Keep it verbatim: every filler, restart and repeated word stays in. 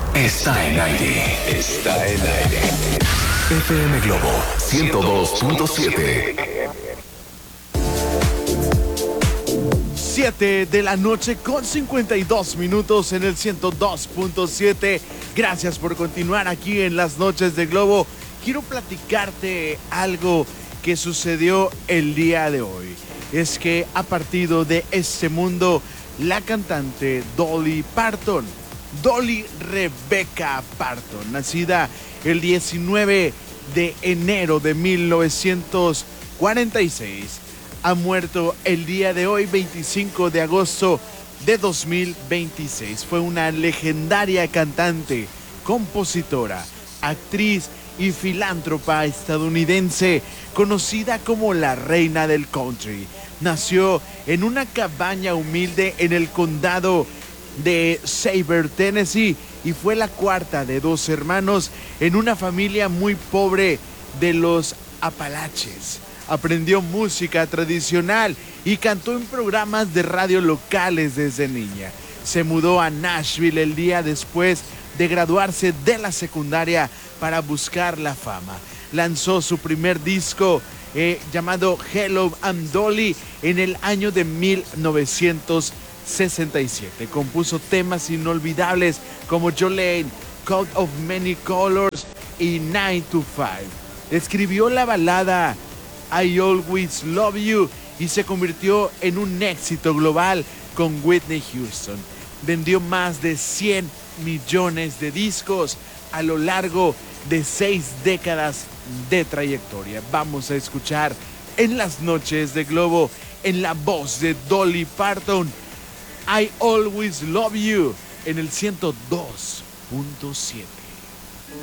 está en aire. Está en aire. F M Globo ciento dos punto siete. siete de la noche con cincuenta y dos minutos en el ciento dos punto siete. Gracias por continuar aquí en las noches de Globo. Quiero platicarte algo que sucedió el día de hoy. Es que ha partido de este mundo la cantante Dolly Parton. Dolly Rebecca Parton, nacida el diecinueve de enero de mil novecientos cuarenta y seis. Ha muerto el día de hoy, veinticinco de agosto de dos mil veintiséis. Fue una legendaria cantante, compositora, actriz y filántropa estadounidense, conocida como la reina del country. Nació en una cabaña humilde en el condado de Sabre, Tennessee, y fue la cuarta de dos hermanos en una familia muy pobre de los Apalaches. Aprendió música tradicional y cantó en programas de radio locales desde niña. Se mudó a Nashville el día después de graduarse de la secundaria para buscar la fama. Lanzó su primer disco eh, llamado Hello, I'm Dolly en el año de mil novecientos sesenta y siete. Compuso temas inolvidables como Jolene, Coat of Many Colors y nine to five. Escribió la balada I Always Love You y se convirtió en un éxito global con Whitney Houston. Vendió más de cien millones de discos a lo largo de seis décadas de trayectoria. Vamos a escuchar en las noches de Globo, en la voz de Dolly Parton, I Always Love You en el ciento dos punto siete.